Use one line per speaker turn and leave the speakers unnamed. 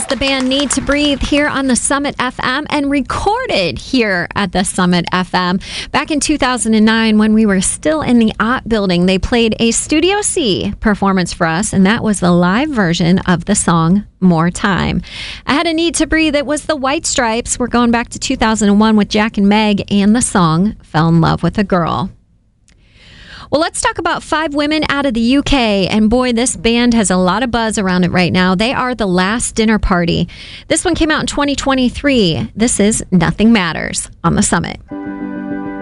was the band Need to Breathe here on the Summit FM and recorded here at the Summit FM. Back in 2009, when we were still in the Ott building, they played a Studio C performance for us, and that was the live version of the song More Time. I had a Need to Breathe. It was the White Stripes. We're going back to 2001 with Jack and Meg and the song Fell in Love with a Girl. Well, let's talk about 5 women out of the UK. And boy, this band has a lot of buzz around it right now. They are The Last Dinner Party. This one came out in 2023. This is Nothing Matters on the Summit.